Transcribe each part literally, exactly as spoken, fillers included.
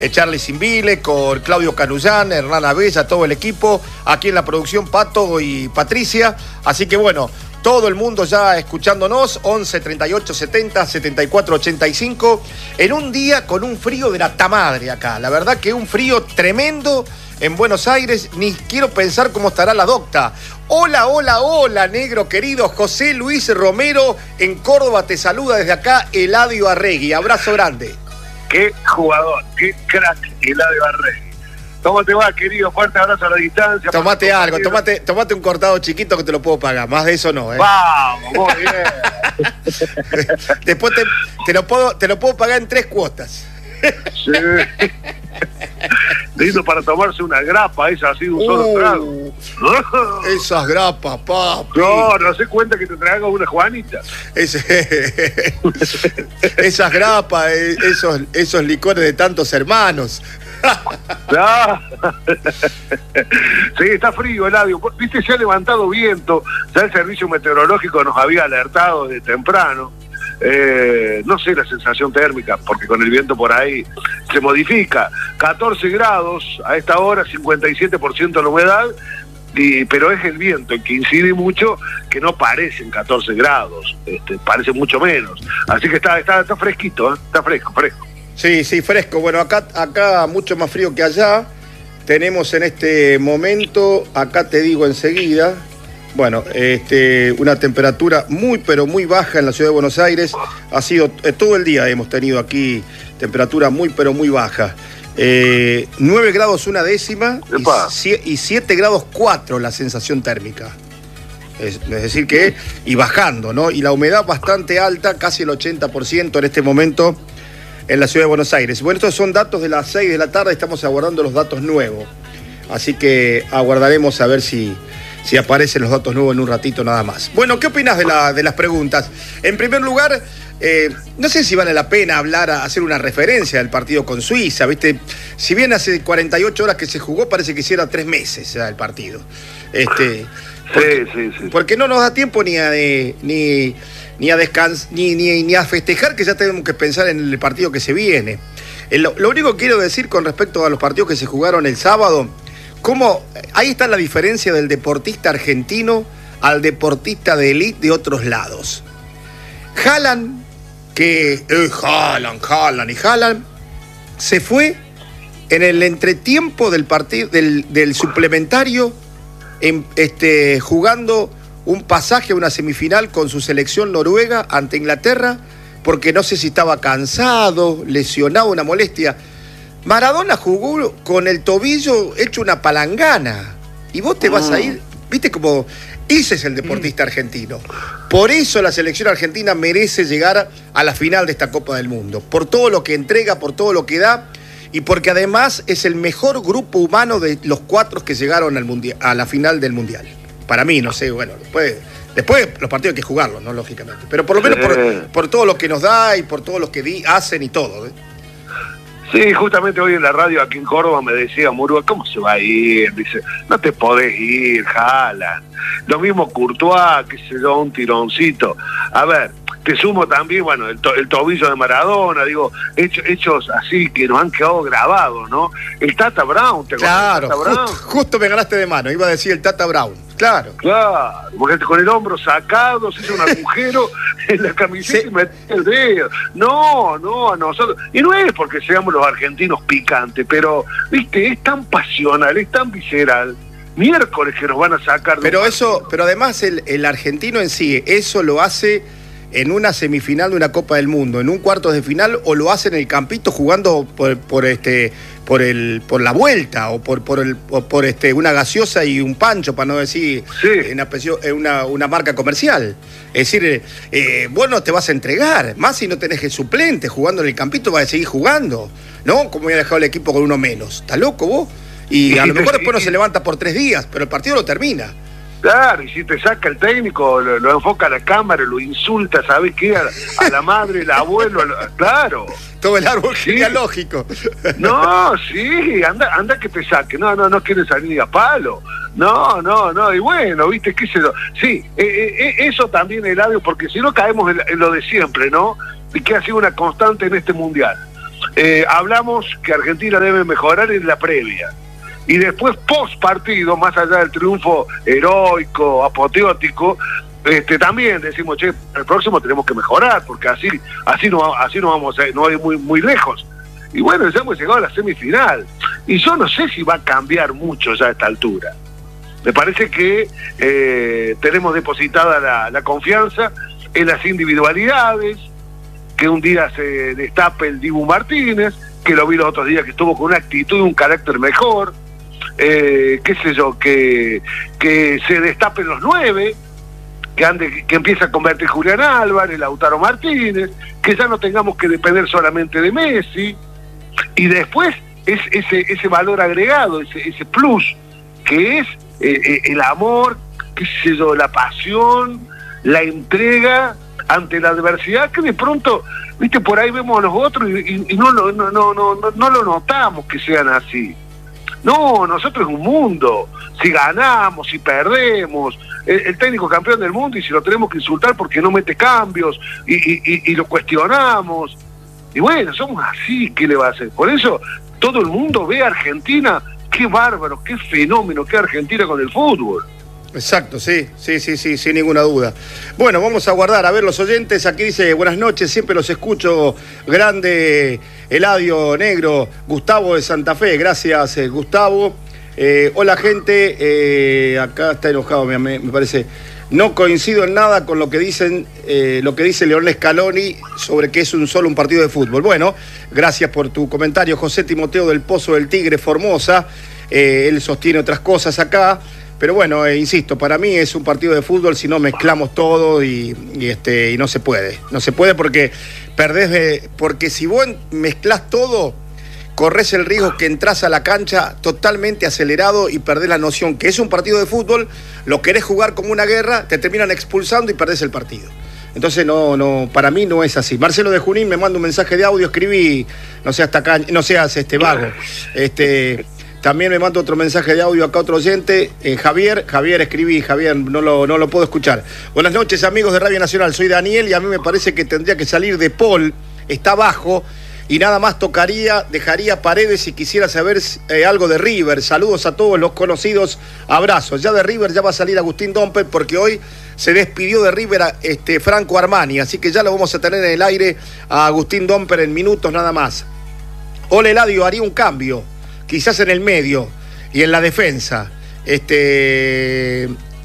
Charlie Simbile, con Claudio Canullán, Hernán Abella, todo el equipo, aquí en la producción Pato y Patricia. Así que bueno, todo el mundo ya escuchándonos, once, treinta y ocho, setenta, setenta y cuatro, ochenta y cinco, en un día con un frío de la tamadre acá. La verdad que un frío tremendo en Buenos Aires, ni quiero pensar cómo estará la docta. Hola, hola, hola, negro querido. José Luis Romero en Córdoba te saluda desde acá, Eladio Arregui. Abrazo grande. Qué jugador, qué crack, Eladio Arregui. ¿Cómo te va, querido? Fuerte abrazo a la distancia. Tomate algo, tomate, tomate un cortado chiquito que te lo puedo pagar. Más de eso no, ¿eh? Vamos, muy bien. Después te, te, lo puedo, te lo puedo pagar en tres cuotas. Sí. Listo para tomarse una grapa, esa así de un solo uh, trago. Esas grapas, papi. No, no se cuenta que te traiga una Juanita. Ese, esas grapas, esos, esos licores de tantos hermanos. No. Sí, está frío, Eladio. Viste, se ha levantado viento. Ya el servicio meteorológico nos había alertado desde temprano. Eh, no sé la sensación térmica, porque con el viento por ahí se modifica. catorce grados a esta hora, cincuenta y siete por ciento la humedad, y, pero es el viento el que incide mucho, que no parecen catorce grados, este, parece mucho menos. Así que está, está, está fresquito, ¿eh? Está fresco, fresco. Sí, sí, fresco. Bueno, acá, acá mucho más frío que allá. Tenemos en este momento, acá te digo enseguida, bueno, este, una temperatura muy, pero muy baja en la ciudad de Buenos Aires. Ha sido, eh, todo el día hemos tenido aquí temperatura muy, pero muy baja. Eh, nueve grados una décima y, y siete grados cuatro la sensación térmica. Es, es decir que, y bajando, ¿no? Y la humedad bastante alta, casi el ochenta por ciento en este momento en la ciudad de Buenos Aires. Bueno, estos son datos de las seis de la tarde, estamos aguardando los datos nuevos. Así que aguardaremos a ver si... si aparecen los datos nuevos en un ratito nada más. Bueno, ¿qué opinas de, la, de las preguntas? En primer lugar, eh, no sé si vale la pena hablar, hacer una referencia del partido con Suiza, ¿viste? Si bien hace cuarenta y ocho horas que se jugó, parece que hiciera tres meses ya el partido. Este, porque, sí, sí, sí. Porque no nos da tiempo ni a, de, ni, ni a descansar, ni, ni, ni a festejar, que ya tenemos que pensar en el partido que se viene. Lo, lo único que quiero decir con respecto a los partidos que se jugaron el sábado, ¿cómo? Ahí está la diferencia del deportista argentino al deportista de élite de otros lados. Haaland, que... Eh, Haaland, Haaland y Haaland, se fue en el entretiempo del partido, del, del suplementario, en, este, jugando un pasaje a una semifinal con su selección noruega ante Inglaterra, porque no sé si estaba cansado, lesionado, una molestia. Maradona jugó con el tobillo hecho una palangana. Y vos te vas a ir, viste como... Ese es el deportista argentino. Por eso la selección argentina merece llegar a la final de esta Copa del Mundo. Por todo lo que entrega, por todo lo que da. Y porque además es el mejor grupo humano de los cuatro que llegaron al mundial, a la final del Mundial. Para mí, no sé, bueno, después... Después los partidos hay que jugarlos, ¿no? Lógicamente. Pero por lo menos por, por todo lo que nos da y por todo lo que di, hacen y todo, ¿eh? Sí, justamente hoy en la radio aquí en Córdoba me decía Murúa, ¿cómo se va a ir? Dice, no te podés ir, Haaland. Lo mismo Courtois, que se dio un tironcito. A ver, te sumo también, bueno, el, to el tobillo de Maradona, digo, hechos, hechos así que nos han quedado grabados, ¿no? El Tata Brown, ¿te acuerdas? Claro, Brown? Justo, justo me ganaste de mano, iba a decir el Tata Brown. Claro. Claro, porque con el hombro sacado se hizo un agujero en la camiseta sí. Y metió el dedo. No, no, a nosotros. Y no es porque seamos los argentinos picantes, pero, viste, es tan pasional, es tan visceral. Miércoles que nos van a sacar. Pero eso, pero además el, el argentino en sí, eso lo hace en una semifinal de una Copa del Mundo, en un cuarto de final, o lo hace en el campito jugando por, por este, por el, por la vuelta, o por, por el, o por este, una gaseosa y un pancho, para no decir sí. una, una, una marca comercial. Es decir, eh, vos no te vas a entregar, más si no tenés el suplente jugando en el campito, vas a seguir jugando, ¿no? Como hubiera dejado el equipo con uno menos. ¿Estás loco vos? Y a lo mejor después no se levanta por tres días, pero el partido lo termina. Claro, y si te saca el técnico, lo, lo enfoca a la cámara, lo insulta, ¿sabes qué? A, a la madre, el abuelo, a, claro. Todo el árbol sí. Genealógico. No, sí, anda anda que te saque. No, no, no quiere salir a palo. No, no, no. Y bueno, ¿viste qué sé yo? Sí, eh, eh, eso también, Eladio, porque si no caemos en, en lo de siempre, ¿no? Y que ha sido una constante en este mundial. eh, hablamos que Argentina debe mejorar en la previa. Y después, post partido, más allá del triunfo heroico, apoteótico, este, también decimos, che, el próximo tenemos que mejorar, porque así así no, así no vamos a no ir muy, muy lejos. Y bueno, ya hemos llegado a la semifinal. Y yo no sé si va a cambiar mucho ya a esta altura. Me parece que eh, tenemos depositada la, la confianza en las individualidades, que un día se destape el Dibu Martínez, que lo vi los otros días que estuvo con una actitud y un carácter mejor, eh, qué sé yo, que, que se destapen los nueve, que ande, que empiece a convertir Julián Álvarez, Lautaro Martínez, que ya no tengamos que depender solamente de Messi, y después es ese, ese valor agregado, ese, ese plus, que es eh, el amor, qué sé yo, la pasión, la entrega ante la adversidad, que de pronto, viste, por ahí vemos a los otros y, y, y no, no, no, no, no, no lo notamos que sean así. No, nosotros es un mundo, si ganamos, si perdemos, el, el técnico campeón del mundo, y si lo tenemos que insultar porque no mete cambios y, y, y, y lo cuestionamos, y bueno, somos así, ¿qué le va a hacer? Por eso todo el mundo ve a Argentina, qué bárbaro, qué fenómeno, qué Argentina con el fútbol. Exacto, sí, sí, sí, sí, sin ninguna duda. Bueno, vamos a guardar, a ver los oyentes, aquí dice, buenas noches, siempre los escucho, grande Eladio Negro, Gustavo de Santa Fe, gracias eh, Gustavo. Eh, hola gente, eh, acá está enojado, me, me parece, no coincido en nada con lo que dicen, eh, lo que dice Leonel Scaloni sobre que es un solo un partido de fútbol. Bueno, gracias por tu comentario, José Timoteo del Pozo del Tigre, Formosa, eh, él sostiene otras cosas acá. Pero bueno, eh, insisto, para mí es un partido de fútbol si no mezclamos todo y, y, este, y no se puede. No se puede porque perdés de, porque si vos mezclás todo, corres el riesgo que entras a la cancha totalmente acelerado y perdés la noción que es un partido de fútbol, lo querés jugar como una guerra, te terminan expulsando y perdés el partido. Entonces no, no, para mí no es así. Marcelo de Junín me manda un mensaje de audio, escribí, no seas tacaño, no seas este vago. Este. También me manda otro mensaje de audio acá otro oyente, eh, Javier, Javier escribí, Javier, no lo, no lo puedo escuchar. Buenas noches amigos de Radio Nacional, soy Daniel y a mí me parece que tendría que salir de Paul, está bajo y nada más tocaría, dejaría Paredes si quisiera saber eh, algo de River. Saludos a todos los conocidos, abrazos. Ya de River ya va a salir Agustín Dompe porque hoy se despidió de River a, este, Franco Armani, así que ya lo vamos a tener en el aire a Agustín Dompe en minutos nada más. Hola Eladio, haría un cambio. Quizás en el medio y en la defensa. Este,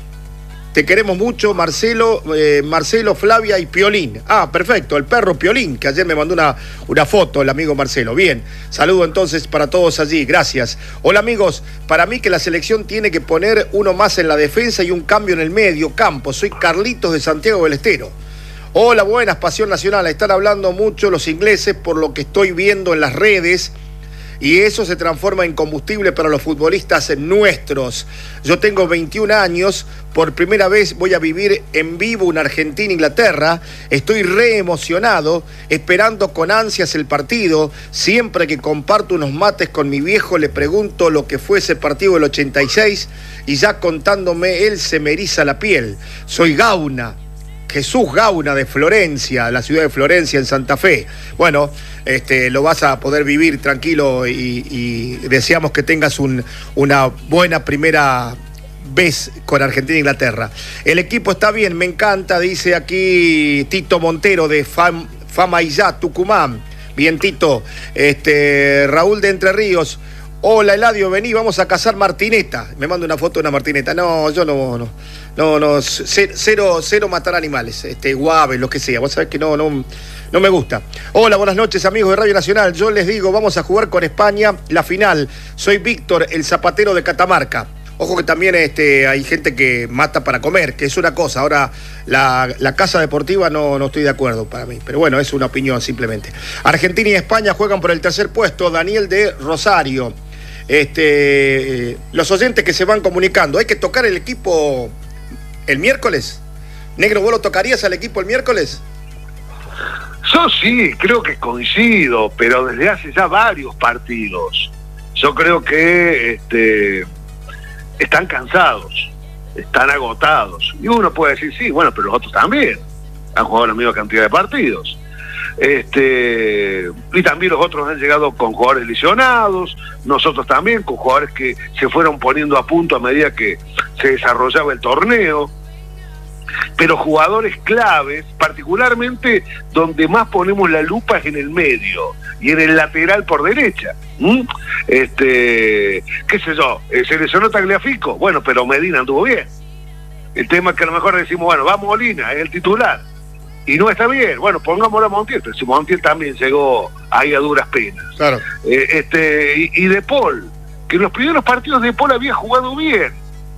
te queremos mucho, Marcelo, eh, Marcelo, Flavia y Piolín. Ah, perfecto, el perro Piolín, que ayer me mandó una, una foto, el amigo Marcelo. Bien, saludo entonces para todos allí, gracias. Hola amigos, para mí que la selección tiene que poner uno más en la defensa y un cambio en el medio campo. Soy Carlitos de Santiago del Estero. Hola, buenas, Pasión Nacional. Están hablando mucho los ingleses por lo que estoy viendo en las redes. Y eso se transforma en combustible para los futbolistas nuestros. Yo tengo veintiún años, por primera vez voy a vivir en vivo una Argentina-Inglaterra. Estoy re emocionado, esperando con ansias el partido. Siempre que comparto unos mates con mi viejo le pregunto lo que fue ese partido del ochenta y seis y ya contándome él se me eriza la piel. Soy Gauna. Jesús Gauna de Florencia, la ciudad de Florencia en Santa Fe. Bueno, este, lo vas a poder vivir tranquilo y, y deseamos que tengas un, una buena primera vez con Argentina e Inglaterra. El equipo está bien, me encanta, dice aquí Tito Montero de Fam, Famaillá, Tucumán. Bien, Tito. Este, Raúl de Entre Ríos. Hola Eladio, vení, vamos a cazar martineta. Me manda una foto de una martineta. No, yo no, no, no, no, cero, cero matar animales, este, guaves, lo que sea. Vos sabés que no, no, no me gusta. Hola, buenas noches amigos de Radio Nacional. Yo les digo, vamos a jugar con España la final. Soy Víctor, el zapatero de Catamarca. Ojo que también este, hay gente que mata para comer, que es una cosa. Ahora, la, la casa deportiva no, no estoy de acuerdo para mí. Pero bueno, es una opinión simplemente. Argentina y España juegan por el tercer puesto. Daniel de Rosario. Este, eh, los oyentes que se van comunicando. ¿Hay que tocar el equipo el miércoles? Negro, ¿vos lo tocarías al equipo el miércoles? Yo sí, creo que coincido, pero desde hace ya varios partidos. Yo creo que este, están cansados, están agotados. Y uno puede decir, sí, bueno, pero los otros también han jugado la misma cantidad de partidos. Este, y también los otros han llegado con jugadores lesionados, nosotros también con jugadores que se fueron poniendo a punto a medida que se desarrollaba el torneo, pero jugadores claves, particularmente donde más ponemos la lupa es en el medio y en el lateral por derecha. ¿Mm? Este, qué sé yo, se lesionó Tagliafico, bueno, pero Medina anduvo bien. El tema es que a lo mejor decimos, bueno, va Molina, es el titular, y no está bien, bueno, pongámoslo a Montiel, pero si Montiel también llegó ahí a duras penas. Claro. Eh, este, y, y De Paul, que en los primeros partidos De Paul había jugado bien,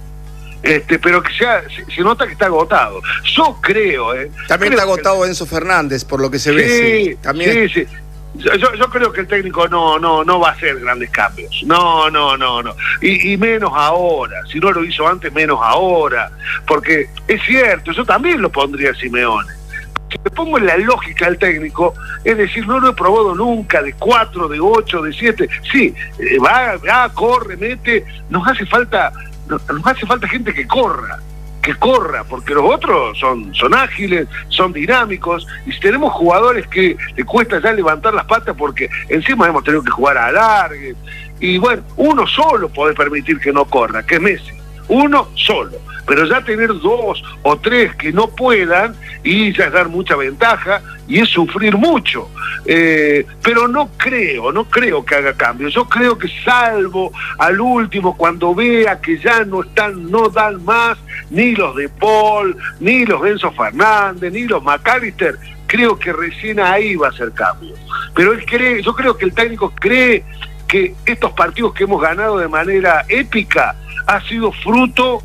este, pero que ya se, se nota que está agotado. Yo creo, eh, También creo está agotado que... Enzo Fernández, por lo que se sí, ve. Sí, también. sí, sí. Yo, yo creo que el técnico no no no va a hacer grandes cambios. No, no, no, no. Y, y menos ahora. Si no lo hizo antes, menos ahora. Porque es cierto, yo también lo pondría a Simeone. Si me pongo en la lógica del técnico, es decir, no lo he probado nunca, de cuatro, de ocho, de siete. Sí, eh, va, va, corre, mete. Nos hace falta, nos hace falta gente que corra. que corra, porque los otros son, son ágiles, son dinámicos, y si tenemos jugadores que le cuesta ya levantar las patas porque encima hemos tenido que jugar a alargue, y bueno, uno solo puede permitir que no corra, que es Messi, uno solo, pero ya tener dos o tres que no puedan, y ya es dar mucha ventaja, y es sufrir mucho, eh, pero no creo, no creo que haga cambios. Yo creo que salvo al último, cuando vea que ya no están, no dan más, ni los De Paul, ni los Enzo Fernández, ni los McAllister, creo que recién ahí va a hacer cambios. Pero él cree, yo creo que el técnico cree que estos partidos que hemos ganado de manera épica ha sido fruto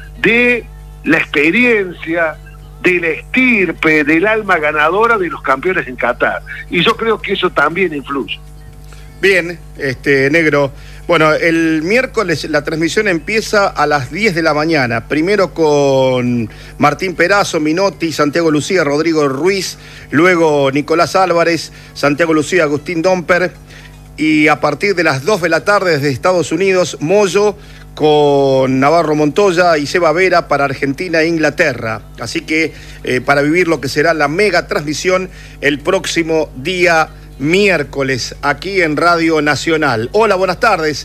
de la experiencia, de la estirpe, del alma ganadora de los campeones en Qatar. Y yo creo que eso también influye. Bien, este negro. Bueno, el miércoles la transmisión empieza a las diez de la mañana. Primero con Martín Perazo, Minotti, Santiago Lucía, Rodrigo Ruiz. Luego Nicolás Álvarez, Santiago Lucía, Agustín Domper. Y a partir de las dos de la tarde desde Estados Unidos, Moyo con Navarro Montoya y Seba Vera para Argentina e Inglaterra. Así que eh, para vivir lo que será la mega transmisión el próximo día miércoles aquí en Radio Nacional. Hola, buenas tardes.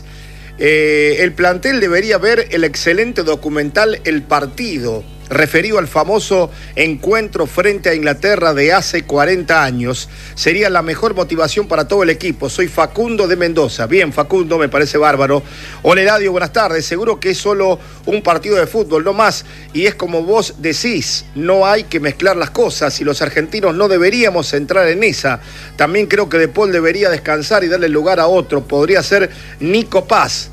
Eh, el plantel debería ver el excelente documental El Partido, referido al famoso encuentro frente a Inglaterra de hace cuarenta años. Sería la mejor motivación para todo el equipo. Soy Facundo de Mendoza. Bien, Facundo, me parece bárbaro. Hola, Eladio, buenas tardes. Seguro que es solo un partido de fútbol, no más. Y es como vos decís, no hay que mezclar las cosas y los argentinos no deberíamos entrar en esa. También creo que De Paul debería descansar y darle lugar a otro. Podría ser Nico Paz.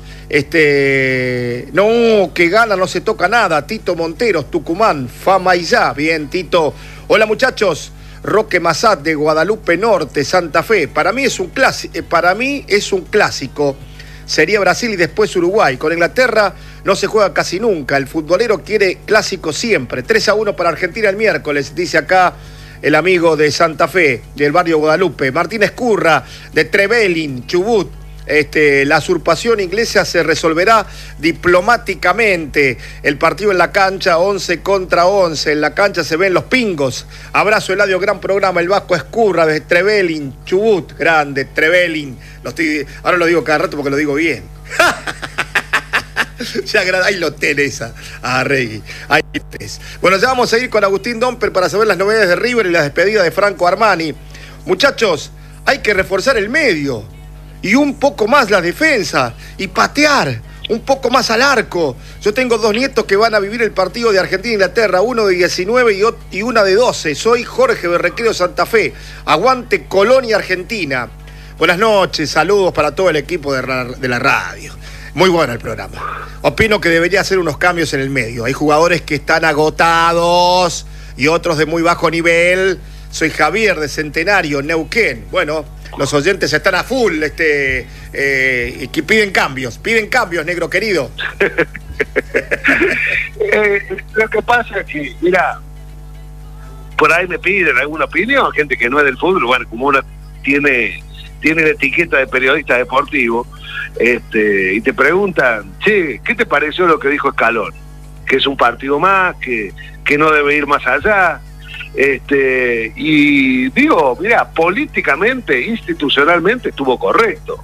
Este, no, que gana, no se toca nada. Tito Monteros, Tucumán, Fama y ya. Bien, Tito. Hola, muchachos. Roque Massat de Guadalupe Norte, Santa Fe. Para mí es un clásico, para mí es un clásico. Sería Brasil y después Uruguay. Con Inglaterra no se juega casi nunca. El futbolero quiere clásico siempre. tres a uno para Argentina el miércoles, dice acá el amigo de Santa Fe, del barrio Guadalupe. Martín Escurra, de Trevelin, Chubut. Este, la usurpación inglesa se resolverá diplomáticamente. El partido en la cancha, once contra once. En la cancha se ven los pingos. Abrazo, Eladio, gran programa. El Vasco Escurra de Trevelin, Chubut. Grande, Trevelin. Lo estoy, ahora lo digo cada rato porque lo digo bien. Ya, ahí lo tenés a, a Regui. Ahí tenés. Bueno, ya vamos a ir con Agustín Domper para saber las novedades de River y la despedida de Franco Armani. Muchachos, hay que reforzar el medio y un poco más la defensa, y patear un poco más al arco. Yo tengo dos nietos que van a vivir el partido de Argentina-Inglaterra, uno de diecinueve y una de doce. Soy Jorge de Recreo Santa Fe. Aguante Colonia, Argentina. Buenas noches, saludos para todo el equipo de, de la radio. Muy bueno el programa. Opino que debería hacer unos cambios en el medio. Hay jugadores que están agotados y otros de muy bajo nivel. Soy Javier de Centenario, Neuquén. Bueno, los oyentes están a full, este, eh, que piden cambios, piden cambios, negro querido. eh, lo que pasa es que, mira, por ahí me piden alguna opinión, gente que no es del fútbol, bueno, como uno tiene, tiene la etiqueta de periodista deportivo, este, y te preguntan, che, ¿qué te pareció lo que dijo Scaloni? Que es un partido más, que, que no debe ir más allá. Este, y digo, mira, políticamente, institucionalmente estuvo correcto.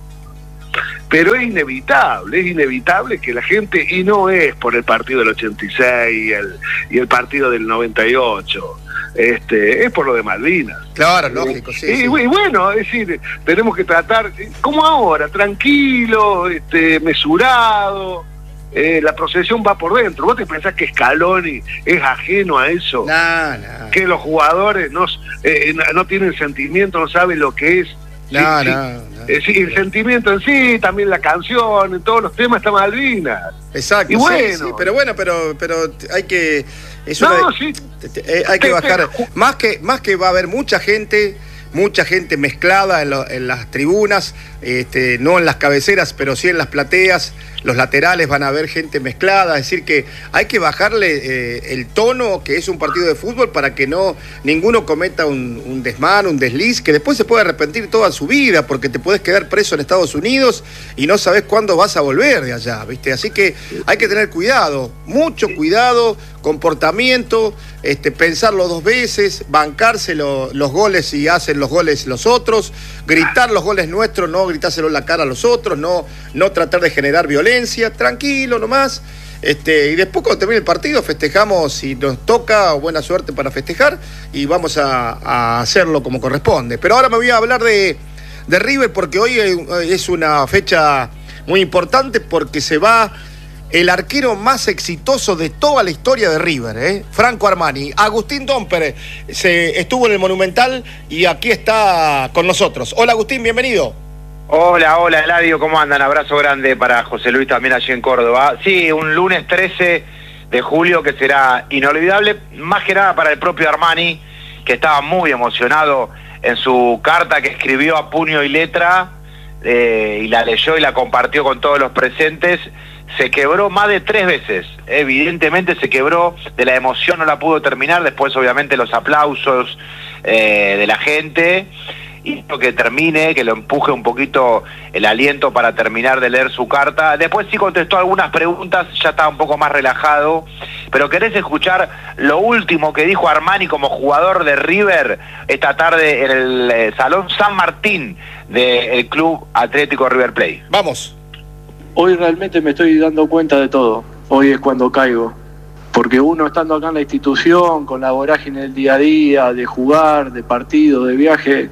Pero es inevitable, es inevitable que la gente, y no es por el partido del ochenta y seis y el, y el partido del noventa y ocho, este, es por lo de Malvinas. Claro, lógico, sí. Y, sí. y bueno, es decir, tenemos que tratar, como ahora, tranquilo, este, mesurado, eh, la procesión va por dentro. ¿Vos te pensás que Scaloni es ajeno a eso? No, no. Que los jugadores no, eh, no tienen sentimiento, no saben lo que es. No, sí, no, sí. no. Eh, sí, el sentimiento en sí, también la canción, en todos los temas está Malvinas. Exacto, y sí, bueno. sí, pero bueno, pero pero hay que es No, una, sí. eh, hay que Te- bajar te- más que más que va a haber mucha gente, mucha gente mezclada en, lo- en las tribunas, este, no en las cabeceras, pero sí en las plateas, los laterales van a haber gente mezclada, es decir que hay que bajarle eh, el tono que es un partido de fútbol para que no ninguno cometa un, un desmán, un desliz, que después se puede arrepentir toda su vida, porque te puedes quedar preso en Estados Unidos y no sabes cuándo vas a volver de allá, ¿viste? Así que hay que tener cuidado, mucho cuidado, comportamiento, este, pensarlo dos veces, bancarse lo- los goles si hacen los goles los otros, gritar los goles nuestros, no gritárselo en la cara a los otros, no, no tratar de generar violencia, tranquilo nomás. Este, y después cuando termine el partido festejamos si nos toca, buena suerte para festejar, y vamos a, a hacerlo como corresponde. Pero ahora me voy a hablar de, de River porque hoy es una fecha muy importante porque se va el arquero más exitoso de toda la historia de River, ¿eh? Franco Armani. Agustín Domper se estuvo en el Monumental y aquí está con nosotros. Hola Agustín, bienvenido. Hola, hola Eladio, ¿cómo andan? Abrazo grande para José Luis también allí en Córdoba. Sí, un lunes trece de julio que será inolvidable, más que nada para el propio Armani, que estaba muy emocionado en su carta que escribió a puño y letra, eh, y la leyó y la compartió con todos los presentes. Se quebró más de tres veces, evidentemente se quebró, de la emoción no la pudo terminar, después obviamente los aplausos eh, de la gente, y que termine, que lo empuje un poquito el aliento para terminar de leer su carta. Después sí contestó algunas preguntas, ya estaba un poco más relajado, pero ¿querés escuchar lo último que dijo Armani como jugador de River esta tarde en el eh, Salón San Martín del Club Atlético River Plate? Vamos. Hoy realmente me estoy dando cuenta de todo. Hoy es cuando caigo. Porque uno estando acá en la institución, con la vorágine del día a día, de jugar, de partido, de viaje,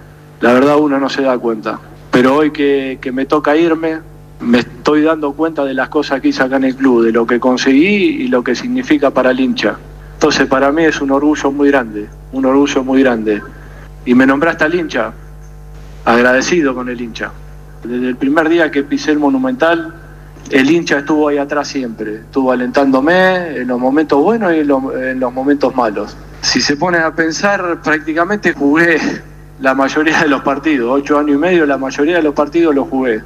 la verdad uno no se da cuenta. Pero hoy que, que me toca irme, me estoy dando cuenta de las cosas que hice acá en el club, de lo que conseguí y lo que significa para el hincha. Entonces para mí es un orgullo muy grande, un orgullo muy grande. Y me nombraste al hincha, agradecido con el hincha. Desde el primer día que pisé el Monumental, el hincha estuvo ahí atrás siempre, estuvo alentándome en los momentos buenos y en los, en los momentos malos. Si se ponen a pensar, prácticamente jugué la mayoría de los partidos, ocho años y medio, la mayoría de los partidos los jugué.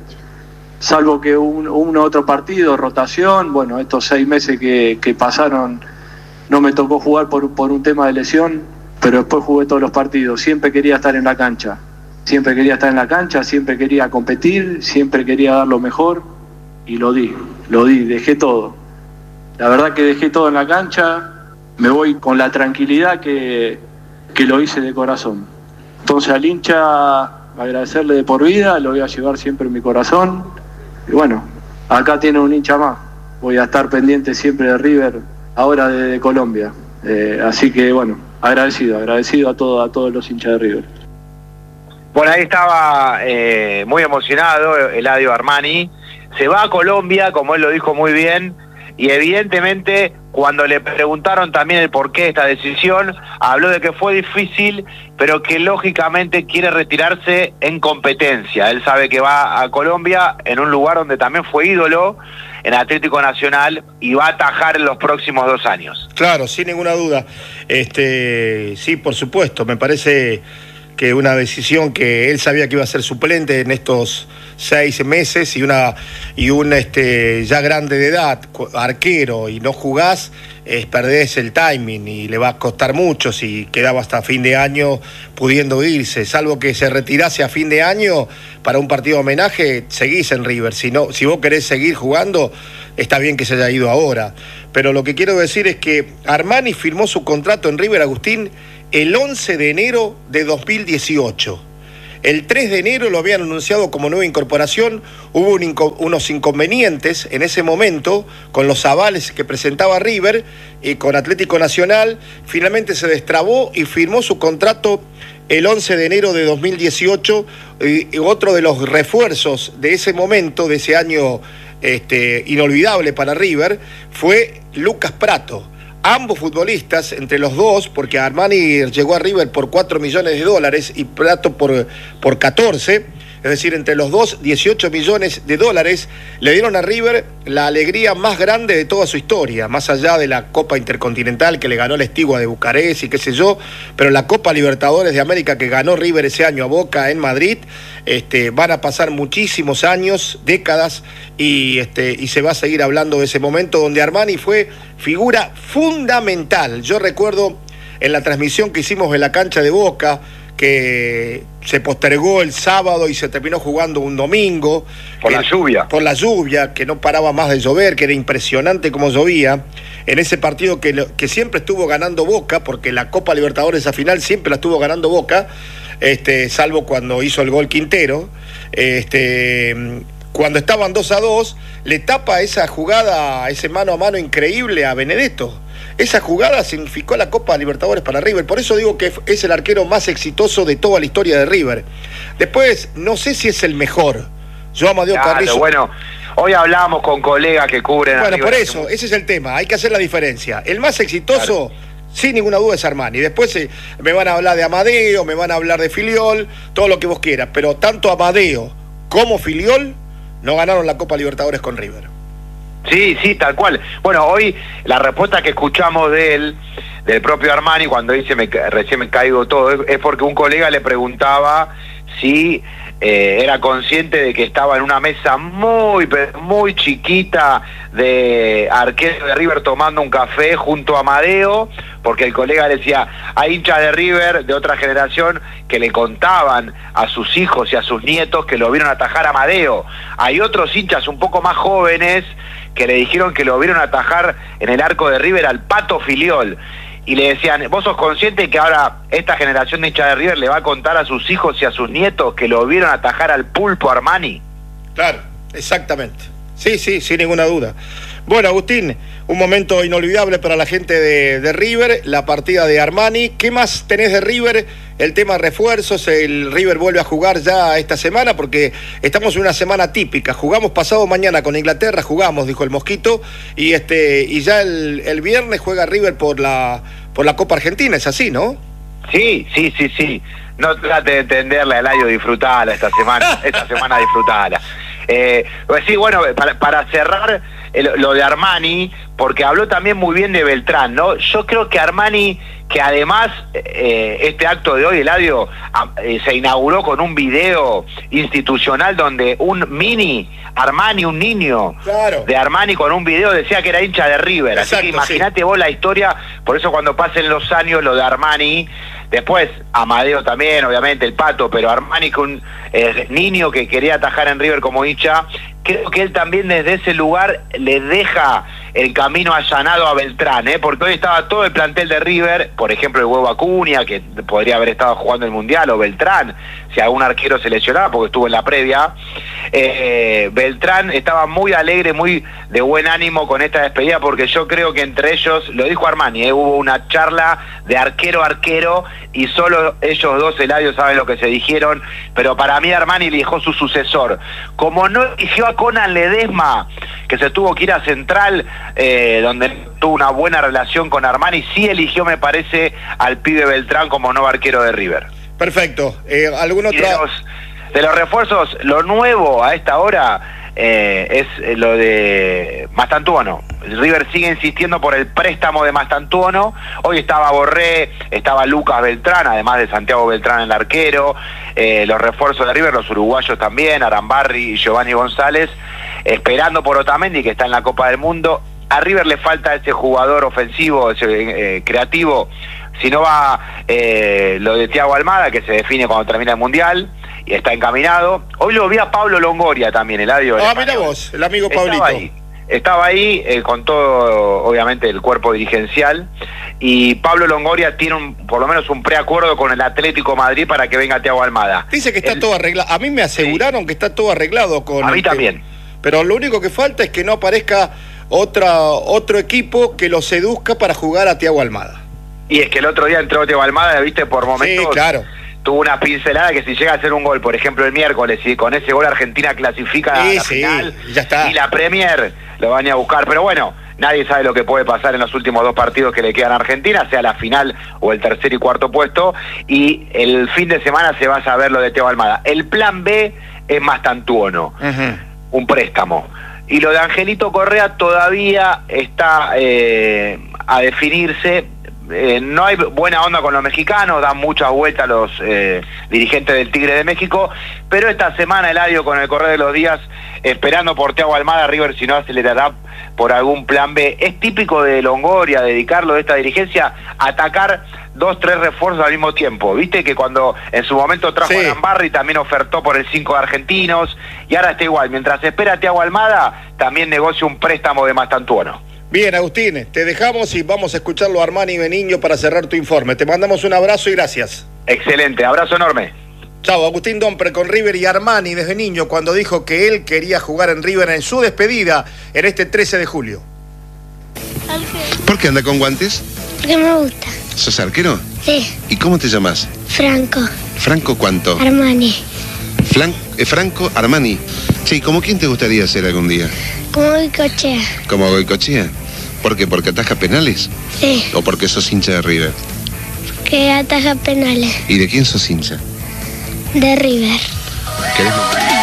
Salvo que un, uno otro partido, rotación, bueno, estos seis meses que, que pasaron no me tocó jugar por, por un tema de lesión, pero después jugué todos los partidos, siempre quería estar en la cancha. Siempre quería estar en la cancha, siempre quería competir, siempre quería dar lo mejor y lo di, lo di, dejé todo. La verdad que dejé todo en la cancha, me voy con la tranquilidad que, que lo hice de corazón. Entonces al hincha agradecerle de por vida, lo voy a llevar siempre en mi corazón. Y bueno, acá tiene un hincha más, voy a estar pendiente siempre de River, ahora de, de Colombia. Eh, así que bueno, agradecido, agradecido a, todo, a todos los hinchas de River. Bueno, ahí estaba eh, muy emocionado Eladio Armani. Se va a Colombia, como él lo dijo muy bien, y evidentemente cuando le preguntaron también el porqué de esta decisión, habló de que fue difícil, pero que lógicamente quiere retirarse en competencia. Él sabe que va a Colombia, en un lugar donde también fue ídolo, en Atlético Nacional, y va a atajar en los próximos dos años. Claro, sin ninguna duda. Este, sí, por supuesto, me parece que una decisión que él sabía que iba a ser suplente en estos seis meses y una y un este ya grande de edad, arquero, y no jugás, es perdés el timing y le va a costar mucho si quedaba hasta fin de año pudiendo irse, salvo que se retirase a fin de año para un partido de homenaje, seguís en River. Si no, si vos querés seguir jugando, está bien que se haya ido ahora. Pero lo que quiero decir es que Armani firmó su contrato en River, Agustín, el once de enero de dos mil dieciocho. El tres de enero lo habían anunciado como nueva incorporación, hubo un inco unos inconvenientes en ese momento con los avales que presentaba River y con Atlético Nacional, finalmente se destrabó y firmó su contrato el once de enero de dos mil dieciocho, y, y otro de los refuerzos de ese momento, de ese año este, inolvidable para River, fue Lucas Pratto. Ambos futbolistas, entre los dos, porque Armani llegó a River por cuatro millones de dólares y Pratto por, por catorce, es decir, entre los dos, dieciocho millones de dólares, le dieron a River la alegría más grande de toda su historia, más allá de la Copa Intercontinental que le ganó el Estigua de Bucarest y qué sé yo, pero la Copa Libertadores de América que ganó River ese año a Boca en Madrid, este, van a pasar muchísimos años, décadas, y, este, y se va a seguir hablando de ese momento donde Armani fue figura fundamental. Yo recuerdo en la transmisión que hicimos en la cancha de Boca, que se postergó el sábado y se terminó jugando un domingo. Por la lluvia. Por la lluvia, que no paraba más de llover, que era impresionante cómo llovía. En ese partido que, que siempre estuvo ganando Boca, porque la Copa Libertadores, esa final, siempre la estuvo ganando Boca, este, salvo cuando hizo el gol Quintero. Este, cuando estaban dos a dos, le tapa esa jugada, ese mano a mano increíble a Benedetto. Esa jugada significó la Copa Libertadores para River, por eso digo que es el arquero más exitoso de toda la historia de River. Después, no sé si es el mejor. Yo, Amadeo claro, Carrillo... bueno, hoy hablamos con colegas que cubren... Bueno, por River. eso, ese es el tema, hay que hacer la diferencia. El más exitoso, claro, sin ninguna duda, es Armani. Después eh, me van a hablar de Amadeo, me van a hablar de Filiol, todo lo que vos quieras, pero tanto Amadeo como Filiol no ganaron la Copa Libertadores con River. Sí, sí, tal cual. Bueno, hoy la respuesta que escuchamos de él, del propio Armani, cuando dice me, recién me caigo todo, es porque un colega le preguntaba si eh, era consciente de que estaba en una mesa muy, muy chiquita de arquero de River tomando un café junto a Amadeo, porque el colega le decía, hay hinchas de River de otra generación que le contaban a sus hijos y a sus nietos que lo vieron atajar a Amadeo. Hay otros hinchas un poco más jóvenes que le dijeron que lo vieron atajar en el arco de River al Pato Filiol. Y le decían, ¿vos sos consciente que ahora esta generación de hinchas de River le va a contar a sus hijos y a sus nietos que lo vieron atajar al Pulpo Armani? Claro, exactamente. Sí, sí, sin ninguna duda. Bueno, Agustín, un momento inolvidable para la gente de, de River, la partida de Armani. ¿Qué más tenés de River? El tema refuerzos, el River vuelve a jugar ya esta semana porque estamos en una semana típica. Jugamos pasado mañana con Inglaterra, jugamos, dijo el Mosquito, y este y ya el, el viernes juega River por la por la Copa Argentina, es así, ¿no? Sí, sí, sí, sí. No trate de entenderla, Eladio, disfrutala esta semana, esta semana disfrutala. Eh, pues sí, bueno, para, para cerrar el, lo de Armani, porque habló también muy bien de Beltrán, ¿no? Yo creo que Armani, que además eh, este acto de hoy, Eladio, eh, se inauguró con un video institucional donde un mini Armani, un niño claro. de Armani con un video decía que era hincha de River. Exacto, así que imagínate sí. vos la historia, por eso cuando pasen los años lo de Armani, después Amadeo también, obviamente, el Pato, pero Armani con un eh, niño que quería atajar en River como hincha, creo que él también desde ese lugar le deja el camino allanado a Beltrán, ¿eh? Porque hoy estaba todo el plantel de River, por ejemplo el Huevo Acuña, que podría haber estado jugando el Mundial, o Beltrán, si algún arquero se lesionaba, porque estuvo en la previa. Eh, Beltrán estaba muy alegre, muy de buen ánimo con esta despedida, porque yo creo que entre ellos, lo dijo Armani, ¿eh? hubo una charla de arquero a arquero, y solo ellos dos, Eladio, saben lo que se dijeron, pero para mí Armani eligió su sucesor. Como no eligió a Conan Ledesma, que se tuvo que ir a Central, eh, donde tuvo una buena relación con Armani, sí eligió, me parece, al pibe Beltrán como nuevo arquero de River. Perfecto. Eh, ¿algún otro? De los, de los refuerzos, lo nuevo a esta hora eh, es lo de Mastantuono. River sigue insistiendo por el préstamo de Mastantuono. Hoy estaba Borré, estaba Lucas Beltrán, además de Santiago Beltrán el arquero. Eh, los refuerzos de River, los uruguayos también, Arambarri y Giovanni González, esperando por Otamendi, que está en la Copa del Mundo. A River le falta ese jugador ofensivo, ese eh, creativo. Si no va eh, lo de Thiago Almada, que se define cuando termina el Mundial, y está encaminado. Hoy lo vi a Pablo Longoria también, Eladio. Ah, mira vos, el amigo Pablito. Estaba ahí, estaba ahí eh, con todo, obviamente, el cuerpo dirigencial, y Pablo Longoria tiene un, por lo menos un preacuerdo con el Atlético Madrid para que venga Thiago Almada. Dice que está el, todo arreglado. A mí me aseguraron sí. que está todo arreglado con... A mí el también. Tema. Pero lo único que falta es que no aparezca otra, otro equipo que lo seduzca para jugar a Thiago Almada. Y es que el otro día entró Thiago Almada, viste, por momentos... Sí, claro. Tuvo una pincelada que si llega a hacer un gol, por ejemplo, el miércoles, y con ese gol Argentina clasifica sí, a la sí, final, ya está. Y la Premier lo van a buscar. Pero bueno, nadie sabe lo que puede pasar en los últimos dos partidos que le quedan a Argentina, sea la final o el tercer y cuarto puesto, y el fin de semana se va a saber lo de Thiago Almada. El plan B es Mastantuono, uh-huh. un préstamo. Y lo de Angelito Correa todavía está eh, a definirse. Eh, no hay buena onda con los mexicanos, dan muchas vueltas los eh, dirigentes del Tigre de México, pero esta semana Eladio, con el correr de los días, esperando por Thiago Almada, River si no acelerará por algún plan B. Es típico de Longoria, dedicarlo de esta dirigencia, atacar dos, tres refuerzos al mismo tiempo. Viste que cuando en su momento trajo sí. a Lambarri, también ofertó por el cinco de Argentinos, y ahora está igual. Mientras espera a Thiago Almada, también negocia un préstamo de Mastantuono. Bien, Agustín, te dejamos y vamos a escucharlo a Armani Beniño para cerrar tu informe. Te mandamos un abrazo y gracias. Excelente, abrazo enorme. Chao, Agustín Dompre con River y Armani desde niño cuando dijo que él quería jugar en River en su despedida en este trece de julio. ¿Por qué anda con guantes? Porque me gusta. ¿Sos arquero? Sí. ¿Y cómo te llamas? Franco. ¿Franco cuánto? Armani. Flan eh, Franco Armani. Sí, ¿cómo quién te gustaría ser algún día? Como Goicoechea. ¿Como Goicoechea? ¿Por qué? ¿Porque ataja penales? Sí. ¿O porque sos hincha de River? Que ataja penales. ¿Y de quién sos hincha? De River. ¿Querés?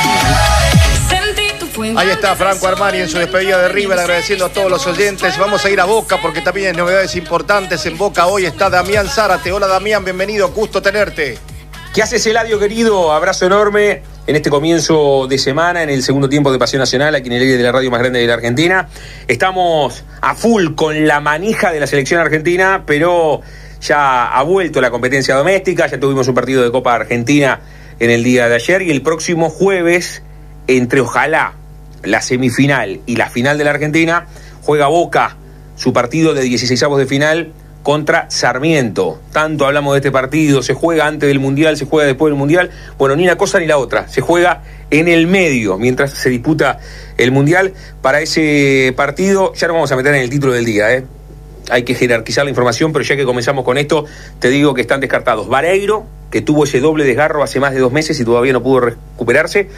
Ahí está Franco Armani en su despedida de River, agradeciendo a todos los oyentes. Vamos a ir a Boca porque también hay novedades importantes en Boca. Hoy está Damián Zárate. Hola Damián, bienvenido, gusto tenerte. ¿Qué haces, Eladio, querido? Abrazo enorme en este comienzo de semana, en el segundo tiempo de Pasión Nacional, aquí en el aire de la radio más grande de la Argentina. Estamos a full con la manija de la selección argentina, pero ya ha vuelto la competencia doméstica, ya tuvimos un partido de Copa Argentina en el día de ayer, y el próximo jueves, entre ojalá la semifinal y la final de la Argentina, juega Boca su partido de dieciseisavos de final contra Sarmiento. Tanto hablamos de este partido, se juega antes del Mundial, se juega después del Mundial. Bueno, ni una cosa ni la otra, se juega en el medio mientras se disputa el Mundial. Para ese partido ya nos vamos a meter en el título del día, ¿eh? Hay que jerarquizar la información, pero ya que comenzamos con esto, te digo que están descartados Vareiro, que tuvo ese doble desgarro hace más de dos meses y todavía no pudo recuperarse,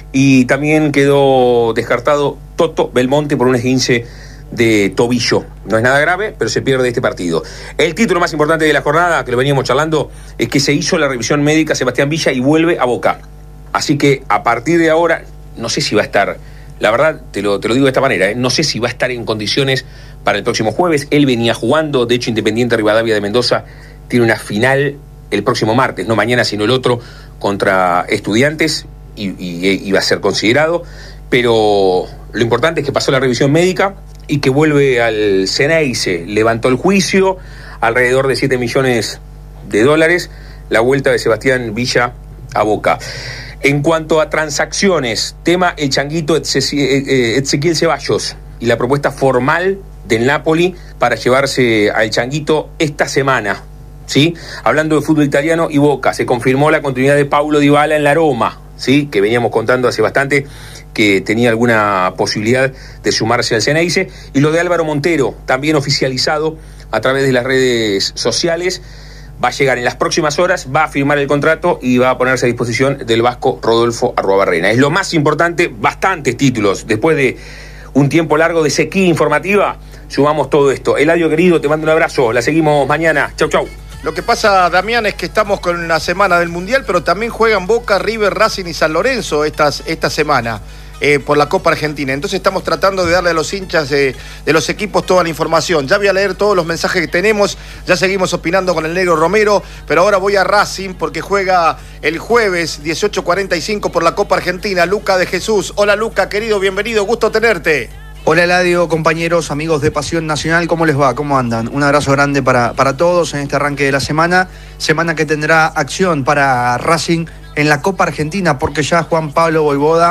y también quedó descartado Toto Belmonte por un esguince de tobillo. No es nada grave, pero se pierde este partido. El título más importante de la jornada, que lo veníamos charlando, es que se hizo la revisión médica Sebastián Villa y vuelve a Boca. Así que a partir de ahora, no sé si va a estar, la verdad te lo, te lo digo de esta manera, ¿eh? no sé si va a estar en condiciones para el próximo jueves. Él venía jugando, de hecho Independiente Rivadavia de Mendoza tiene una final el próximo martes, no mañana sino el otro, contra Estudiantes, y, y, y va a ser considerado, pero lo importante es que pasó la revisión médica y que vuelve al Ceneice. Levantó el juicio, alrededor de siete millones de dólares, la vuelta de Sebastián Villa a Boca. En cuanto a transacciones, tema el changuito Ezequiel Ceballos y la propuesta formal del Napoli para llevarse al changuito esta semana, ¿sí? Hablando de fútbol italiano y Boca, se confirmó la continuidad de Paulo Dybala en la Roma, ¿sí? Que veníamos contando hace bastante que tenía alguna posibilidad de sumarse al Ceneice, y lo de Álvaro Montero, también oficializado a través de las redes sociales, va a llegar en las próximas horas, va a firmar el contrato y va a ponerse a disposición del vasco Rodolfo Arruabarrena. Es lo más importante, bastantes títulos. Después de un tiempo largo de sequía informativa, sumamos todo esto. Eladio, querido, te mando un abrazo, la seguimos mañana. Chau, chau. Lo que pasa, Damián, es que estamos con una semana del Mundial, pero también juegan Boca, River, Racing y San Lorenzo estas, esta semana eh, por la Copa Argentina. Entonces estamos tratando de darle a los hinchas de, de los equipos toda la información. Ya voy a leer todos los mensajes que tenemos, ya seguimos opinando con el Negro Romero, pero ahora voy a Racing porque juega el jueves dieciocho cuarenta y cinco por la Copa Argentina. Luca de Jesús. Hola Luca, querido, bienvenido, gusto tenerte. Hola Eladio, compañeros, amigos de Pasión Nacional, ¿cómo les va? ¿Cómo andan? Un abrazo grande para, para todos en este arranque de la semana, semana que tendrá acción para Racing en la Copa Argentina, porque ya Juan Pablo Voivoda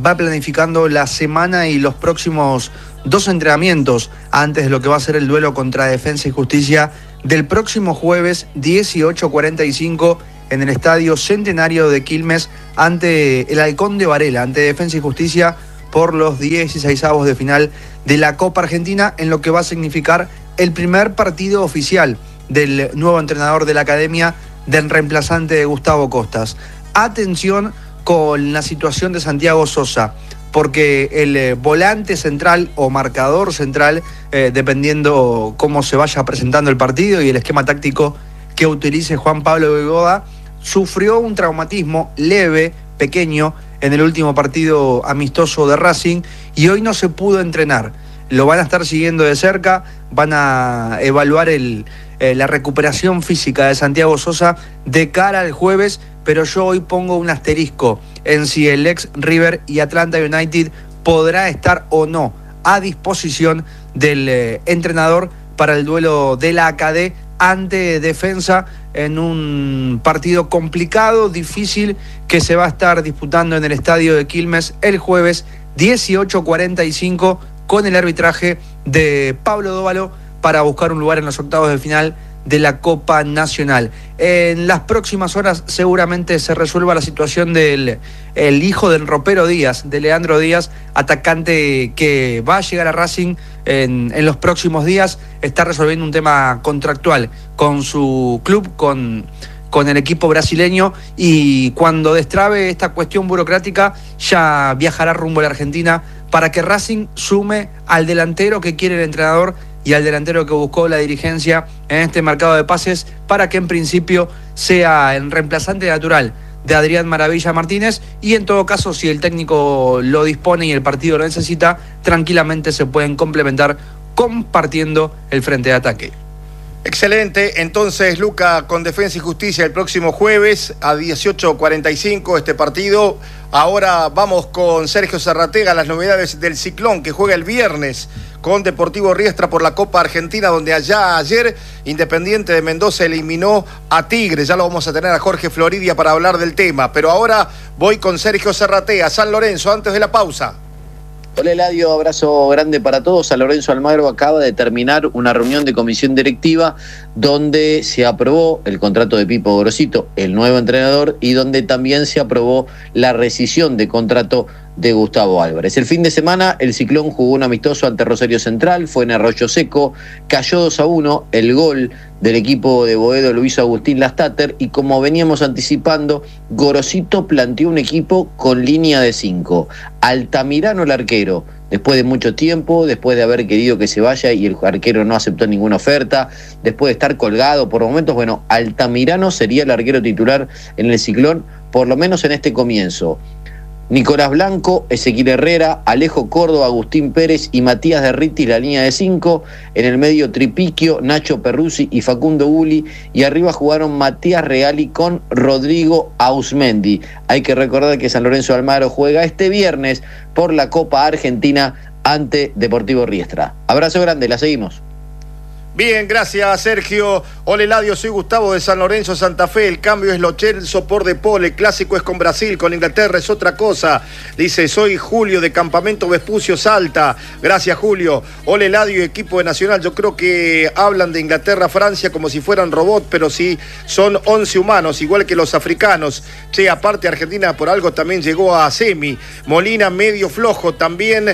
va planificando la semana y los próximos dos entrenamientos antes de lo que va a ser el duelo contra Defensa y Justicia del próximo jueves dieciocho cuarenta y cinco en el Estadio Centenario de Quilmes ante el Halcón de Varela, ante Defensa y Justicia por los dieciseisavos de final de la Copa Argentina, en lo que va a significar el primer partido oficial del nuevo entrenador de la academia, del reemplazante de Gustavo Costas. Atención con la situación de Santiago Sosa, porque el eh, volante central o marcador central, eh, dependiendo cómo se vaya presentando el partido y el esquema táctico que utilice Juan Pablo Begoda, sufrió un traumatismo leve, pequeño, en el último partido amistoso de Racing y hoy no se pudo entrenar. Lo van a estar siguiendo de cerca, van a evaluar el, eh, la recuperación física de Santiago Sosa de cara al jueves, pero yo hoy pongo un asterisco en si el ex River y Atlanta United podrá estar o no a disposición del eh, entrenador para el duelo de la A C A D ante Defensa en un partido complicado, difícil, que se va a estar disputando en el estadio de Quilmes el jueves dieciocho cuarenta y cinco con el arbitraje de Pablo Dóvalo para buscar un lugar en los octavos de final de la Copa Nacional. En las próximas horas seguramente se resuelva la situación del el hijo del ropero Díaz, de Leandro Díaz, atacante que va a llegar a Racing en, en los próximos días. Está resolviendo un tema contractual con su club, con, con el equipo brasileño, y cuando destrabe esta cuestión burocrática ya viajará rumbo a la Argentina para que Racing sume al delantero que quiere el entrenador y al delantero que buscó la dirigencia en este mercado de pases, para que en principio sea el reemplazante natural de Adrián Maravilla Martínez, y en todo caso, si el técnico lo dispone y el partido lo necesita, tranquilamente se pueden complementar compartiendo el frente de ataque. Excelente, entonces Luca, con Defensa y Justicia el próximo jueves a dieciocho cuarenta y cinco este partido. Ahora vamos con Sergio Zarratega, las novedades del Ciclón, que juega el viernes con Deportivo Riestra por la Copa Argentina, donde allá ayer Independiente de Mendoza eliminó a Tigre. Ya lo vamos a tener a Jorge Floridia para hablar del tema, pero ahora voy con Sergio Zarratega, San Lorenzo, antes de la pausa. Hola Eladio, abrazo grande para todos. San Lorenzo Almagro acaba de terminar una reunión de comisión directiva donde se aprobó el contrato de Pipo Gorosito, el nuevo entrenador, y donde también se aprobó la rescisión de contrato de Gustavo Álvarez. El fin de semana el Ciclón jugó un amistoso ante Rosario Central, fue en Arroyo Seco, cayó dos a uno, el gol del equipo de Boedo lo hizo Agustín Lastater, y como veníamos anticipando, Gorosito planteó un equipo con línea de cinco. Altamirano el arquero, después de mucho tiempo, después de haber querido que se vaya y el arquero no aceptó ninguna oferta, después de estar colgado por momentos, bueno, Altamirano sería el arquero titular en el Ciclón, por lo menos en este comienzo. Nicolás Blanco, Ezequiel Herrera, Alejo Córdoba, Agustín Pérez y Matías Derriti, la línea de cinco. En el medio Tripiquio, Nacho Perruzzi y Facundo Gulli. Y arriba jugaron Matías Reali con Rodrigo Ausmendi. Hay que recordar que San Lorenzo de Almagro juega este viernes por la Copa Argentina ante Deportivo Riestra. Abrazo grande, la seguimos. Bien, gracias Sergio. Hola Eladio, soy Gustavo de San Lorenzo, Santa Fe. El cambio es Lo Celso por De Paul. El clásico es con Brasil, con Inglaterra es otra cosa. Dice, soy Julio de Campamento Vespucio, Salta. Gracias Julio. Hola Eladio, equipo de Nacional. Yo creo que hablan de Inglaterra, Francia como si fueran robots, pero sí son once humanos, igual que los africanos. Che, aparte Argentina por algo también llegó a semi. Molina medio flojo también.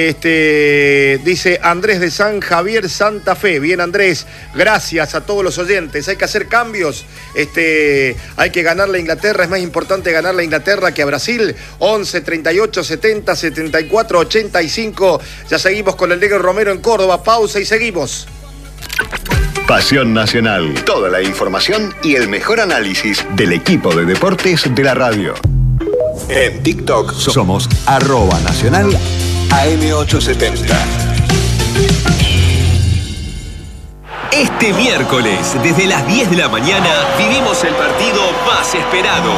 Este, dice Andrés de San Javier, Santa Fe. Bien Andrés, gracias a todos los oyentes. Hay que hacer cambios, este, hay que ganar la Inglaterra, es más importante ganar la Inglaterra que a Brasil. Once, treinta y ocho, setenta, setenta y cuatro, ochenta y cinco. Ya seguimos con el Negro Romero en Córdoba. Pausa y seguimos. Pasión Nacional, toda la información y el mejor análisis del equipo de deportes de la radio. En TikTok somos arroba nacional A M ochocientos setenta. Este miércoles, desde las diez de la mañana, vivimos el partido más esperado.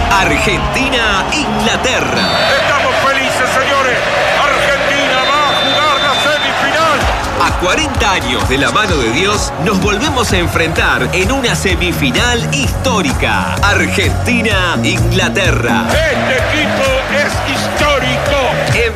Argentina-Inglaterra. Estamos felices, señores. Argentina va a jugar la semifinal. A cuarenta años de la mano de Dios, nos volvemos a enfrentar en una semifinal histórica. Argentina-Inglaterra. Este equipo es histórico.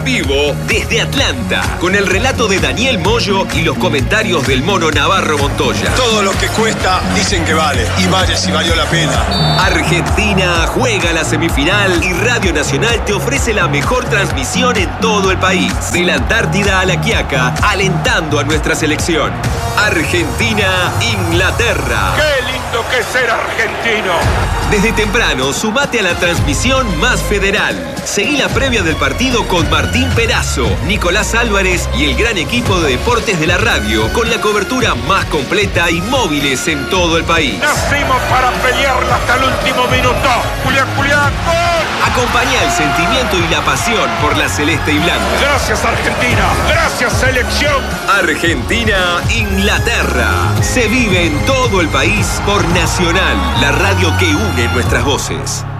en vivo desde Atlanta, con el relato de Daniel Moyo y los comentarios del Mono Navarro Montoya. Todo lo que cuesta dicen que vale, y vale si valió la pena. Argentina juega la semifinal y Radio Nacional te ofrece la mejor transmisión en todo el país. De la Antártida a la Quiaca, alentando a nuestra selección. Argentina-Inglaterra. ¡Qué lindo que es ser argentino! Desde temprano, sumate a la transmisión más federal. Seguí la previa del partido con Martín Perazo, Nicolás Álvarez y el gran equipo de deportes de la radio, con la cobertura más completa y móviles en todo el país. Nacimos para pelearla hasta el último minuto. Julián, Julián, ¡gol! Acompañá el sentimiento y la pasión por la celeste y blanca. Gracias, Argentina. Gracias, selección. Argentina-Inglaterra. Se vive en todo el país por Nacional, la radio que une nuestras voces.